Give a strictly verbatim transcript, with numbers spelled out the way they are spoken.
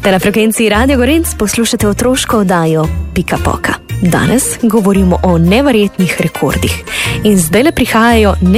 Te na frekvenciji Radio Gorenc poslušate otroško oddajo Pika Poka. Danes govorimo o neverjetnih rekordih in zdaj le prihajajo